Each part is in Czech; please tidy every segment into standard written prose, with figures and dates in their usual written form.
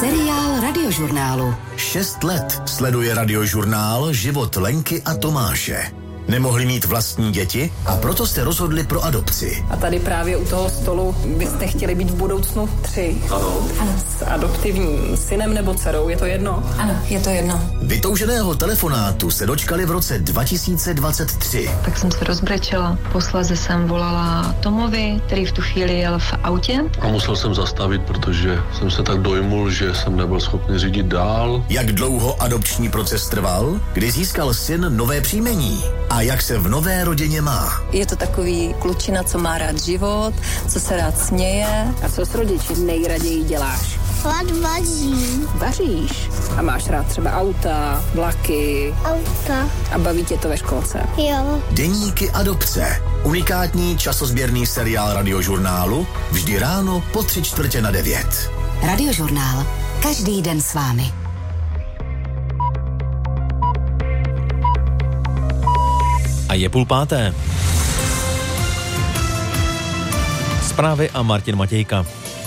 Seriál Radiožurnálu. 6 let sleduje Radiožurnál život Lenky a Tomáše. Nemohli mít vlastní děti a proto se rozhodli pro adopci. A tady právě u toho stolu byste chtěli být v budoucnu 3. Ano. S adoptivním synem nebo dcerou, je to jedno? Ano, je to jedno. Vytouženého telefonátu se dočkali v roce 2023. Tak jsem se rozbrečela. Posléze jsem volala Tomovi, který v tu chvíli jel v autě. A musel jsem zastavit, protože jsem se tak dojmul, že jsem nebyl schopný řídit dál. Jak dlouho adopční proces trval? Kdy získal syn nové příjmení? A jak se v nové rodině má? Je to takový klučina, co má rád život, co se rád směje. A co s rodiči nejraději děláš? Vařím. Vaříš. A máš rád třeba auta, vlaky. Auta. A baví tě to ve školce? Jo. Deníky adopce. Unikátní časozběrný seriál Radiožurnálu. Vždy ráno po 8:45. Radiožurnál. Každý den s vámi. A je 4:30. Zprávy a Martin Matějka.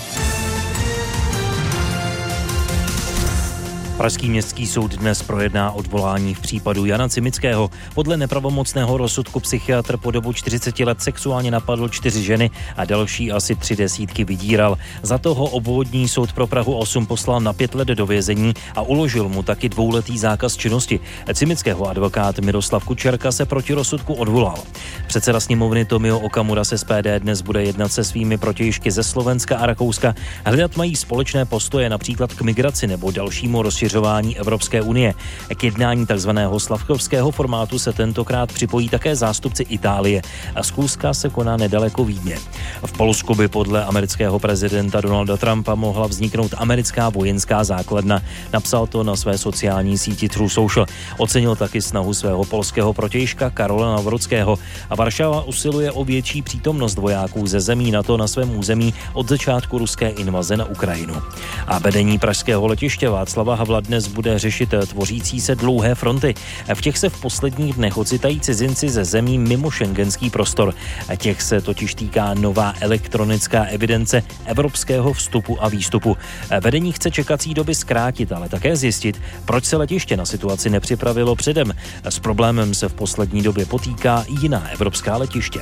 Pražský městský soud dnes projedná odvolání v případu Jana Cimického. Podle nepravomocného rozsudku psychiatr po dobu 40 let sexuálně napadl 4 ženy a další asi 3 desítky vydíral. Za toho obvodní soud pro Prahu 8 poslal na 5 let do vězení a uložil mu taky 2letý zákaz činnosti. Cimického advokát Miroslav Kučerka se proti rozsudku odvolal. Předseda sněmovny Tomio Okamura z SPD dnes bude jednat se svými protějšky ze Slovenska a Rakouska. Hledat mají společné postoje například k migraci nebo dalšímu rozšiřování Evropské unie. K jednání takzvaného slavkovského formátu se tentokrát připojí také zástupci Itálie. A schůzka se koná nedaleko Vídně. V Polsku by podle amerického prezidenta Donalda Trumpa mohla vzniknout americká vojenská základna. Napsal to na své sociální síti True Social. Ocenil taky snahu svého polského protějška Karola Nawrockiho. A Varšava usiluje o větší přítomnost vojáků ze zemí NATO na svém území od začátku ruské invaze na Ukrajinu. A vedení pražského letiště Václava Havla dnes bude řešit tvořící se dlouhé fronty. V těch se v posledních dnech ocitají cizinci ze zemí mimo šengenský prostor. Těch se totiž týká nová elektronická evidence evropského vstupu a výstupu. Vedení chce čekací doby zkrátit, ale také zjistit, proč se letiště na situaci nepřipravilo předem. S problémem se v poslední době potýká i jiná evropská letiště.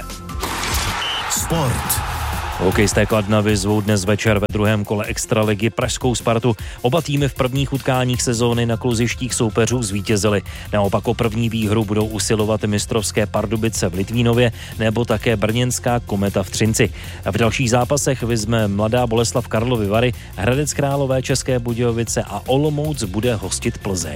Sport. Hokejisté Kladna vyzvou dnes večer ve druhém kole extraligy pražskou Spartu. Oba týmy v prvních utkáních sezóny na kluzištích soupeřů zvítězili. Naopak o první výhru budou usilovat mistrovské Pardubice v Litvínově nebo také brněnská Kometa v Třinci. V dalších zápasech vyzme Mladá Boleslav Karlovy Vary, Hradec Králové České Budějovice a Olomouc bude hostit Plzeň.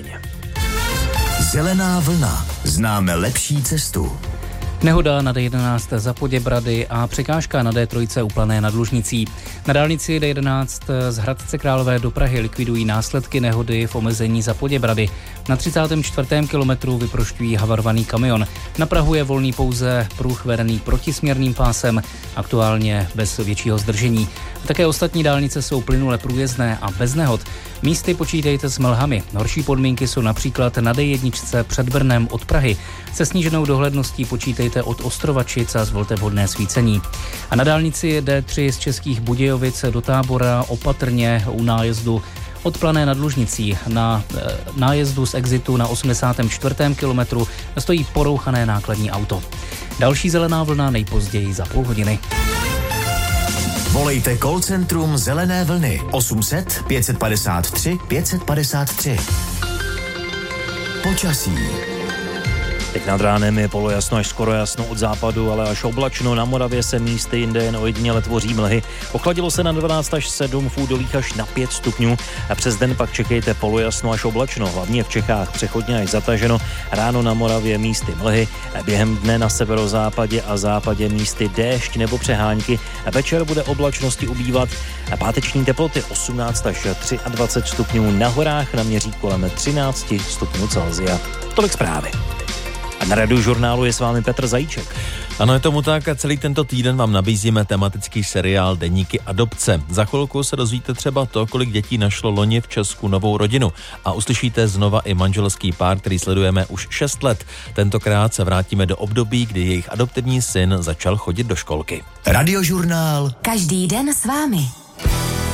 Zelená vlna. Známe lepší cestu. Nehoda na D11 za Poděbrady a překážka na D3 u Plané nad Lužnicí. Na dálnici D11 z Hradce Králové do Prahy likvidují následky nehody v omezení za Poděbrady. Na 34. kilometru vyprošťují havarovaný kamion. Na Prahu je volný pouze pruh vedený protisměrným pásem, aktuálně bez většího zdržení. Také ostatní dálnice jsou plynule průjezdné a bez nehod. Místy počítejte s mlhami. Horší podmínky jsou například na D1 před Brnem od Prahy. Se sníženou dohledností počítejte od Ostrovačic a zvolte vhodné svícení. A na dálnici D3 z Českých Budějovic do Tábora opatrně u nájezdu od Plané nad Lužnicí. Na nájezdu z exitu na 84. kilometru stojí porouchané nákladní auto. Další zelená vlna nejpozději za půl hodiny. Volejte call centrum Zelené vlny 800 553 553. Počasí. Teď nad ránem je polojasno až skoro jasno od západu, ale až oblačno. Na Moravě se místy jinde jen ojediněle tvoří mlhy. Ochladilo se na 12 až 7, v údolích až na 5 stupňů. A přes den pak čekejte polojasno až oblačno. Hlavně v Čechách přechodně až zataženo. Ráno na Moravě místy mlhy. Během dne na severozápadě a západě místy déšť nebo přehánky. Večer bude oblačnosti ubývat. Páteční teploty 18 až 23 stupňů. Na horách naměří kolem 13 stupňů Celsia. Tolik zprávy. A na Radiožurnálu je s vámi Petr Zajíček. Ano, je tomu tak a celý tento týden vám nabízíme tematický seriál Deníky adopce. Za chvilku se dozvíte třeba to, kolik dětí našlo loni v Česku novou rodinu a uslyšíte znova i manželský pár, který sledujeme už 6 let. Tentokrát se vrátíme do období, kdy jejich adoptivní syn začal chodit do školky. Radiožurnál. Každý den s vámi.